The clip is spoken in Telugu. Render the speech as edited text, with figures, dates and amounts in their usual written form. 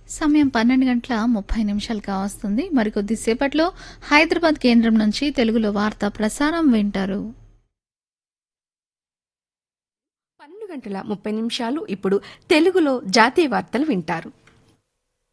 సమయం 12:30 కావస్తుంది. మరికొద్ది సేపట్లో హైదరాబాద్ కేంద్రం నుంచి తెలుగులో వార్తా ప్రసారం వింటారు. 12:30 ఇప్పుడు తెలుగులో జాతీయ వార్తలు వింటారు.